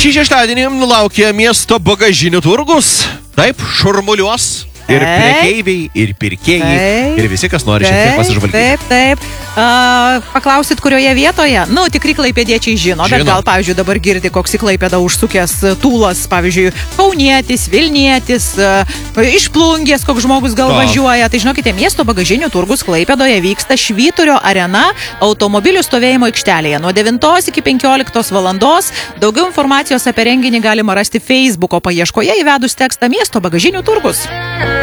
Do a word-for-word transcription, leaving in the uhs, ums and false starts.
Šį šeštadienį laukia miesto bagažinių turgus. Taip, šurmuliuos. Ir prekeiviai, ir pirkėjai, taip, ir visi, kas nori šiek tiek pasižvalgyti. Taip, taip. Uh, paklausit, kurioje vietoje? Nu, tikrai klaipėdiečiai žino, žino, bet gal, pavyzdžiui, dabar girdi, koks į Klaipėdą užsukęs tūlas, pavyzdžiui, kaunietis, vilnietis, uh, iš Plungės, koks žmogus gal važiuoja. Tai žinokite, miesto bagažinių turgus Klaipėdoje vyksta Švyturio arena automobilių stovėjimo aikštelėje. Nuo devintos iki penkioliktos valandos. Daugiau informacijos apie renginį galima rasti Facebooko paieškoje įvedus tekstą miesto bagažinių turgus.